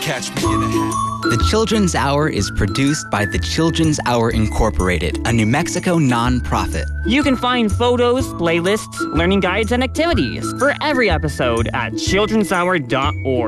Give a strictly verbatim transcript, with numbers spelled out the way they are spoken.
Catch me in a hat. The Children's Hour is produced by the Children's Hour Incorporated, a New Mexico nonprofit. You can find photos, playlists, learning guides, and activities for every episode at children's hour dot org.